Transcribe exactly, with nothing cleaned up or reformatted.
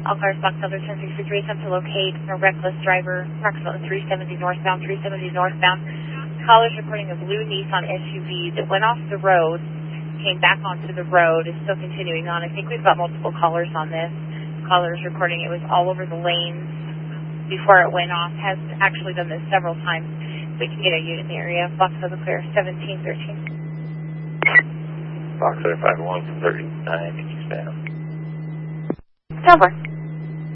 All cars, Fox Delta ten six three, attempt to locate a reckless driver, approximately three seventy northbound, three seventy northbound. Callers reporting a blue Nissan S U V that went off the road, came back onto the road, is still continuing on. I think we've got multiple callers on this. Callers reporting it was all over the lanes before it went off, has actually done this several times. We can get a unit in the area. Fox Delta clear, seventeen thirteen. Fox five one thirty-nine, can you stand? Over.